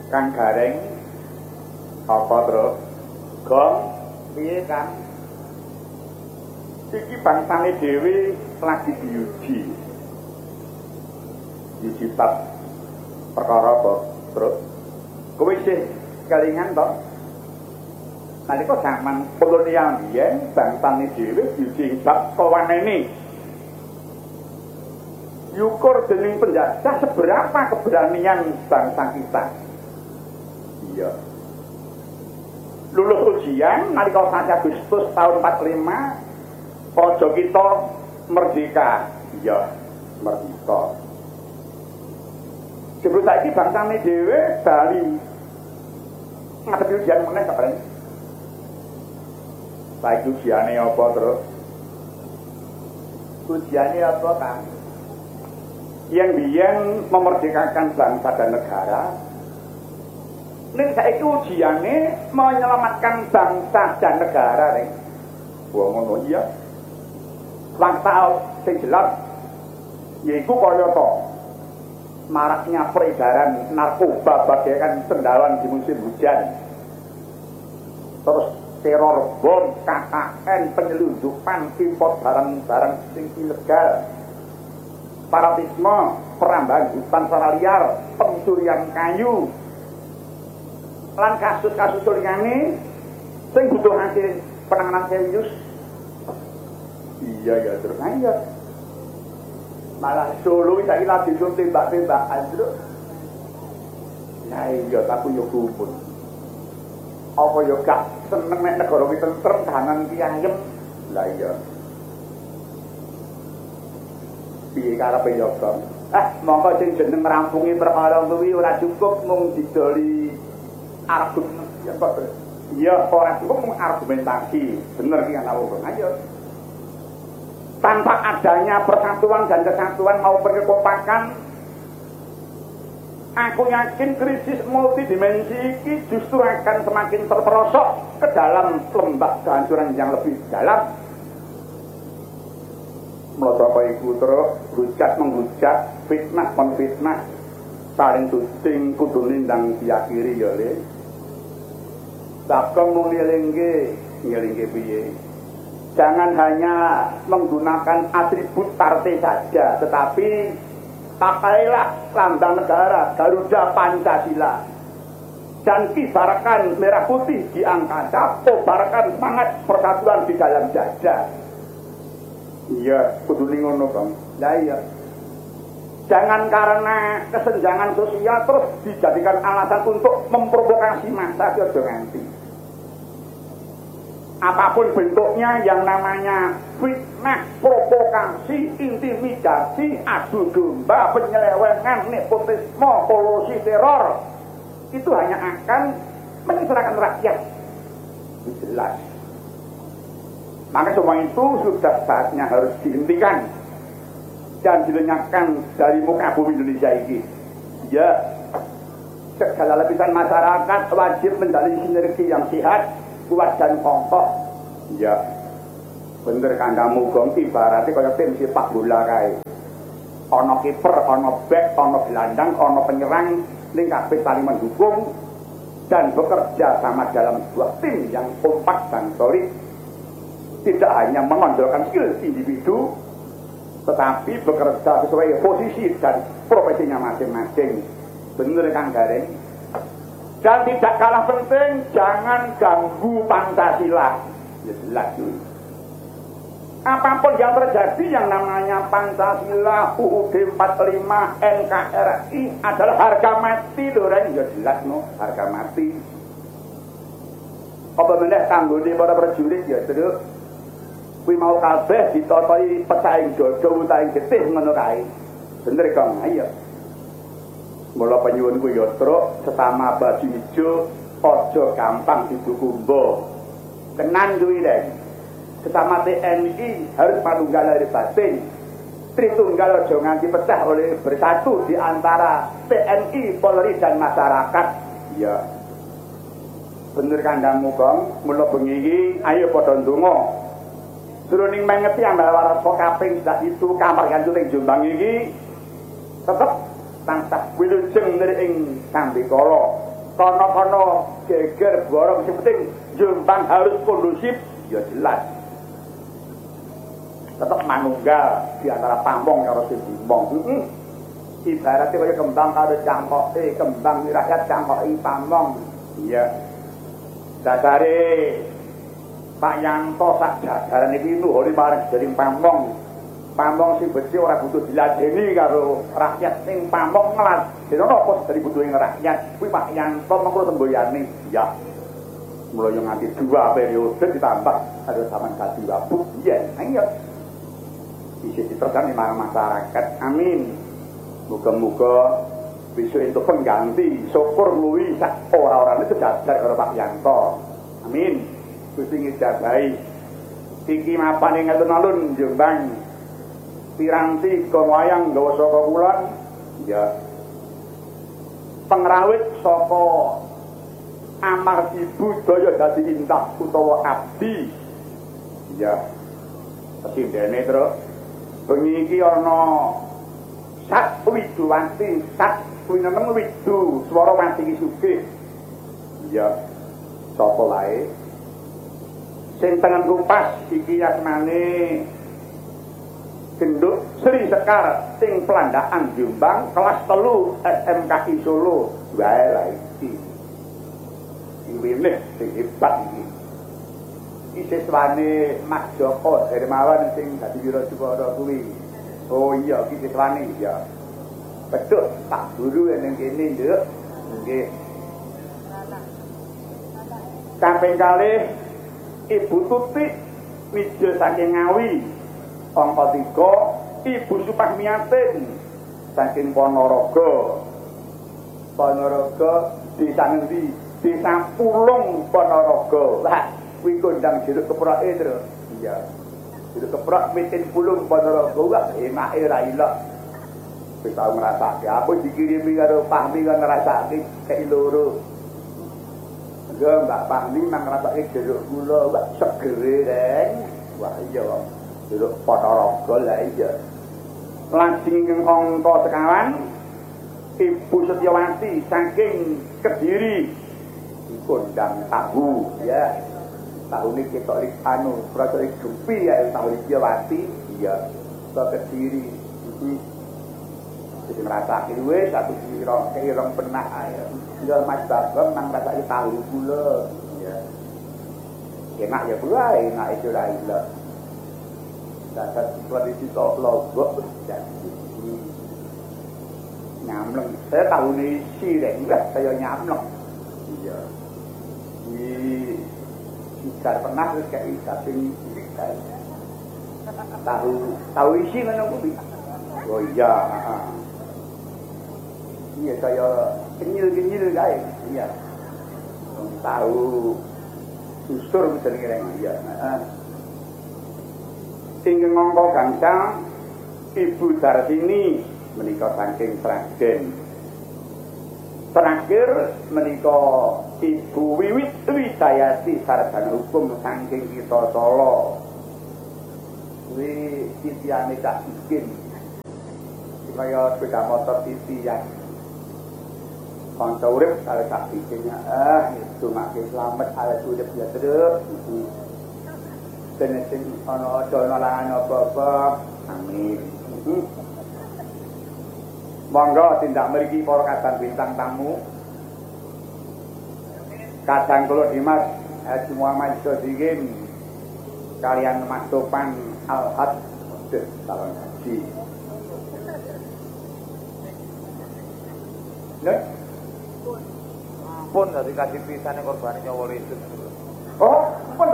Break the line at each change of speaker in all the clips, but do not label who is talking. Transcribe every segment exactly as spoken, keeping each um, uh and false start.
Kang Gareng apa terus? Gong piye Kang? Iki bangsane dhewe lagi diuji. Diuji bab perkara apa? Terus kowe isih kelingan to? Nalika zaman kolonial biyen bangsane dhewe diuji bab kawanene. Yukur dening penjajah seberapa keberanian bangsa kita. Iya. Lulus ujian nalika sasi Agustus tahun empat puluh lima praja kita merdeka. Iya, merdeka. Sebelum saiki bangsane dhewe bali ngadepi ujian meneh kok. Saiki ujiane apa terus? Ujiane apa, Kang? Yang biyen memerdekakan bangsa dan negara. Ning saiki ujiane menyelamatkan bangsa dan negara ning. Wah ngono iya. Fakta sing jelas yaiku kaya to. Maraknya peredaran narkoba bagaikan sendawan di musim hujan. Terus teror bom, K K N, penyelundupan, impor barang-barang sing ilegal. Paratisme, perambahan hutan secara liar, pencurian kayu, lan kasus-kasus liyane sing butuhake penanganan serius. Iya ya terus ayo. Malah Solo saiki lagi tembak-tembakan terus. Nah iya aku yo gumun. Apa yo gak seneng nek negara iki tentrem kahanan ki ayem. Lah iya. Piye karepe yo, Bang? Ah, monggo sing jeneng ngrampungi perkara kuwi ora cukup mung didoli argumen ya kok. Iya, ora cukup mung argumentasi. Bener ki ana wong. Ayo. Tanpa adanya persatuan dan kesatuan maupun kekompakan, aku yakin krisis multidimensi ini justru akan semakin terperosok ke dalam lembah kehancuran yang lebih dalam. Mlodopo iku terus hujat menghujat, fitnah menfitnah, saling tuding kudu nindang diakhiri ya le. Dakong mung ngelingke, ngelingke piye? Jangan hanya menggunakan atribut partai saja, tetapi pakailah lambang negara Garuda Pancasila dan kibarkan merah putih di angkasa, kobarkan semangat persatuan di dalam dada. Iya, kudu ngono, Bang. Lah iya. Jangan karena kesenjangan sosial terus dijadikan alasan untuk memprovokasi massa ke nganti. Apapun bentuknya yang namanya fitnah, provokasi, intimidasi, adu domba, penyelewengan, nepotisme, kolusi, teror, itu hanya akan menyengsarakan rakyat. Jelas. Maka semua itu sudah saatnya harus dihentikan dan dilenyapkan dari muka bumi Indonesia ini. Ya, segala lapisan masyarakat wajib menjalin sinergi yang sehat, kuat dan kokoh. Ya, bener kandamu gong ibaratnya kaya tim sepak bola kae. Ana kiper, ana bek, ana gelandang, ana penyerang, ning kabeh saling mendukung dan bekerja sama dalam sebuah tim yang kompak dan solid. Tidak hanya menonjolkan skill individu, tetapi bekerja sesuai posisi dan profesinya masing-masing. Bener Kang Gareng? Dan tidak kalah penting, jangan ganggu Pancasila. Ya jelas. Apapun yang terjadi yang namanya Pancasila, U U D empat puluh lima, N K R I adalah harga mati lho Ren. Ya jelas no, harga mati. Apa meneh kanggone para prajurit ya, Truk. Kuwi mau kabeh ditotoi pecaing dodo utahe getih ngono kae. Bener Kang, ayo. Mula penyuwun ku ya truk sesama baju ijo aja gampang didukumbo. Kenan kuwi Reng. Sesama T N I harus manunggal dari batin. Tritunggal aja nganti pecah oleh bersatu di antara T N I, Polri dan masyarakat. Iya. Bener kandangmu Kang, mula bengi iki ayo padha ndonga. Jroning mengeti ambal waras kaping sak itu kamar gantung Jombang iki tetep tansah wilujeng nir ing Sambikala kono-kono geger borong sing penting Jombang harus kondusif ya jelas. Tetap manunggal di antara Pamong karo sing Bimbong. Heeh. Ibaratnya kaya kembang karo cangkoke, kembang rakyat cangkoke Pamong. Iya. Dasare Pak Yanto sak jagaran iki nuhune marang jadi Pamong. Pamong sing becik ora butuh diladeni karo rakyat sing Pamong ngelas. Dene apa dari butuhe rakyat kuwi Pak Yanto mengko semboyane. Ya. Mulai nganti dua periode ditambah ada zaman kaji wabuk. Iya, ayo. Bisa diteruskan di masyarakat. Amin. Muga-muga besok itu pengganti syukur luwi sak orang-orang itu jajar karo Pak Yanto. Amin. Gusti ngijabahi. Iki mapan ing ngaten alun Jombang. Piranti wayang gawa saka kulon. Ya. Pengrawit saka Amargi Budaya dadi intah utawa abdi. Ya. Pesindene terus bengi iki ana Sat Widuwanti, Sat Wineneng Widu, swara wanti iki sugih. Ya. Sapa wae sing tengen kupas iki asmane Genduk Sri Sekar sing Pelandaan Jombang kelas telu S M K I Solo. Wae lha iki. Iwene sing hebat iki. Iki siswane Mas Joko Hermawan sing dadi Wirajawara kuwi. Oh iya, iki siswane ya. Betul, tak guru ning kene, Nduk. Nggih. Kaping kalih Ibu Tutik Wijo saking Ngawi. Angka tiga Ibu Supahmiatin saking Ponorogo. Ponorogo desa ngendi? Desa Pulung Ponorogo. Lah, kuwi kondang jeruk keproke, Tru. Iya. Jeruk keprok mitin Pulung Ponorogo gak enake ra ilok. Wis tau ngrasake. Aku dikirimi karo Pahmi kan ngrasake kei loro. Enggak, Mbak Pahmi nang ngrasake jeruk kula, Mbak segere, Reng. Wah iya. Jeruk Ponorogo lah iya. Lajeng angka sekawan Ibu Setyawati saking Kediri kondang tahu ya. Tahu ini ketok lik anu proses lik jumpi ya tahu Setyawati iya ke Kediri. Heeh. Jadi ngrasake wis satu kira kirang penak ae. Ya Mas Bagong nang ngrasake tahu kula. Iya. Enak ya kula, enak itu ra ilok. Dasar tradisi tok lombok jadi nyamleng. Saya tahu nih si enggak saya nyamleng. Iya. Di ikan pernah terus kayak ikan ikan. Tahu tahu isi mana kubi? Oh iya. Iya saya kenyil kenyil guys. Iya. Tahu susur bisa kira iya. Ingkang ngangka gangsal Ibu Darsini menika saking Sragen. Terakhir menika Ibu Wiwit Widayati sarjana hukum saking Kita Solo. Kuwi titiane Cak Bikin. Kaya sepeda motor titian. Kanca urip karo Cak Bikinnya ah itu makke slamet awet urip ya terus. Dene sing ana aja ana langan apa-apa. Amin. Monggo tindak mriki para kadang bintang tamu. Kadang kula Dimas Haji Muhammad Sodikin kalian Mas Topan Al-Had Salam Haji. Lha pun dari kasih pisane korbane nyawa itu. Oh, pun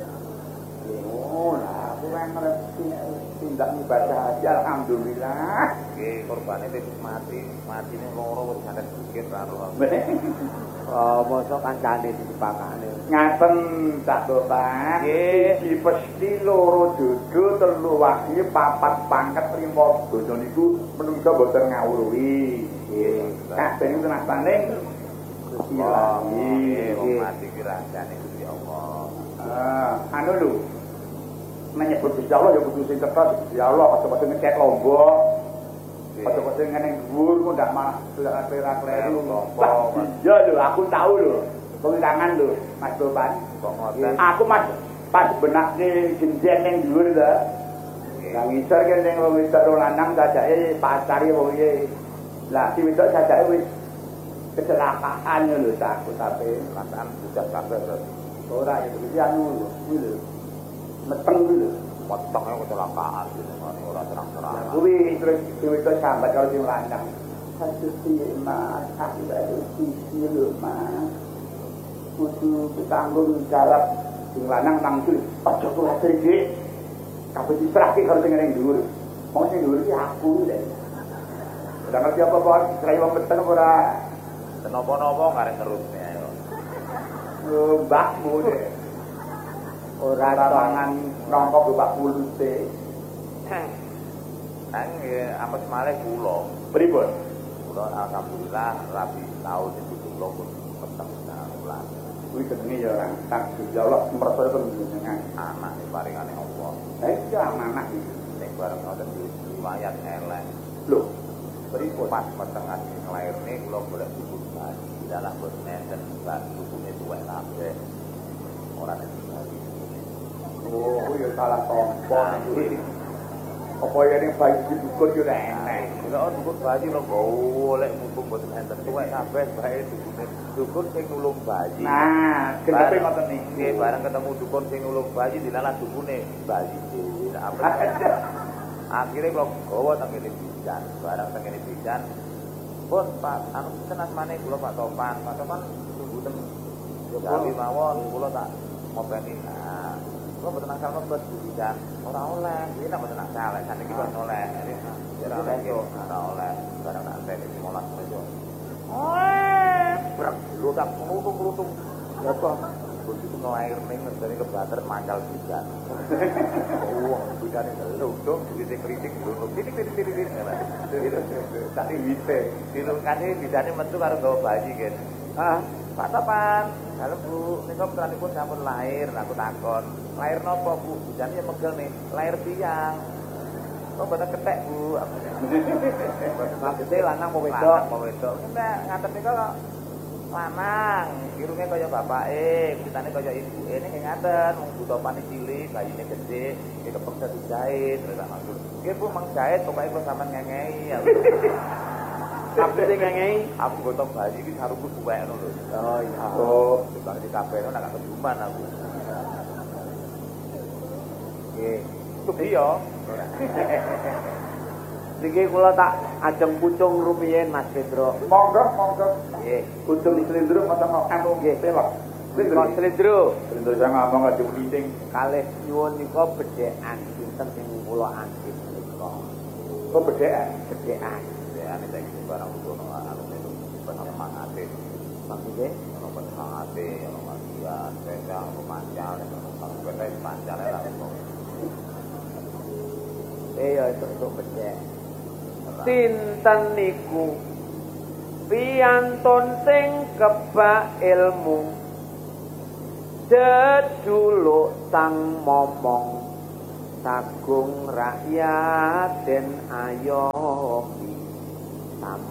oh lah, aku kan ngerti tindak ibadah aja, alhamdulillah. Oke, korbannya itu mati, mati ini loro, wis ada sedikit karo. Oh, mosok kancane disepakane. Ngaten Cak Bapak. Nggih, dipesti loro dodo telu wahyu papat pangkat lima dosa niku menungso boten ngawruhi. Nggih. Kabeh niku rasane Gusti Allah. Nggih, mati ki rasane Gusti Allah. Ah, anu lho. Menyebut Gusti Allah ya kudu sing tegas Gusti Allah, aja-aja ngecek lombok. Aja kok sing ngene dhuwur kok ndak malah perak kleru. Iya lho, aku tahu lho. Pengirangan lho, Mas Topan.
Kok ngoten.
Aku Mas pas benake jenjen ning dhuwur lho. Lah ngisor kan ning wong wedok lanang sajake pacare wong iki. Lah si wedok sajake wis kecelakaan lho takut tapi perasaan sudah kabeh terus. Ora ya iki anu lho, kuwi lho. Meteng kuwi lho.
Meteng kecelakaan gitu ora terang-terang.
Lah kuwi terus si wedok sambat karo sing lanang. Aduh piye Mas, aku baru sisi lho Mas. Kudu ditanggung jawab sing lanang nang kuwi. Aja kuwatir iki. Kabeh diserahke karo sing ning dhuwur. Wong sing dhuwur iki aku lho. Ora ngerti apa-apa, srai wong meteng ora.
Napa-napa karek terusne ayo.
Lho, mbakmu deh. Ora tangan nongkok Bapak Pulute.
Nang amet malih kula.
Pripun?
Kula alhamdulillah rabi taun itu kula pun peteng ulang.
Kuwi jenenge ya ora tak ya Allah mersa penjenengan.
Anak paringane Allah.
Lah iki anak iki
Nek bareng ngoten riwayat elek.
lho. Pripun?
Pas petengan nglairne kula golek dukun bayi. Dalah boten nenten bab dukune tuwek kabeh. Ora nek bayi.
Oh, kuwi ya salah tompo kuwi. Apa ya ning bayi dukun yo ora enak.
Ora dukun bayi lho golek mumpung boten nenten tuwek kabeh bae dukune. Dukun sing nulung bayi.
Nah, kenapa ngoten niki?
Nggih, bareng ketemu dukun sing nulung bayi dilalah dukune bayi dhewe. Akhire kula gawa teng kene bijan, bareng teng kene bijan. Pun Pak, anu sinten asmane kula Pak Topan. Pak Topan tunggu teng Jawi mawon kula tak ngopeni. Nah, kula mboten asal mlebet bijan. Ora oleh, iki nek mboten asal, saniki kok oleh. Ora oleh, ora oleh. Bareng tak teni limolas menit. Oh, brek lu tak nglutung-nglutung. Ya apa? Begitu ngelair ning ngene kebater mangkal bijan. Wong bijane ngeludung, duwite kritik ngeludung. Titik-titik-titik ngene. Tak wite. Dilungkane bijane metu karo gawa bayi kan. Ah, Pak Topan, dalem Bu, nika putranipun sampun lahir, aku takon. Lahir napa Bu? Bijane ya megel nih, lahir tiang. Kok boten ketek Bu. Maksudnya lanang mau wedok, mau wedok. Nek ngaten nika kok lanang, irunge kaya bapake, ceritane kaya ibuke ning ngaten, wong buta pani cilik, bayine gedhe, iki kepeksa dijahit, terus tak maksud. Nggih Bu, mang jahit pokoke kula sampean ngengei. Apa sing ngengei? Aku gotong bayi iki sarungku buwek ngono lho. Oh iya. Oh, dibang di kabeh nek keduman aku. Nggih, tuh yo. Niki kula tak ajeng pucung rumiyin Mas Pedro.
Monggo, monggo.
Nggih,
Pucung slendro mata anu nggih pelok.
Slendro, slendro.
Slendro saya ngomong aja penting.
Kalih nyuwun nika bedhekan sinten sing kula anggit nika.
Kok bedhekan?
Bedhekan. Bedhekan iki barang ngono anu niku bener mangate. Maksudnya ono mangate, ono magian, pedang, pemancal, ono kene pancale lah. Eh ya itu bedhek. Sinten niku piyantun sing kebak ilmu jejuluk sang momong sagung rakyat den ayomi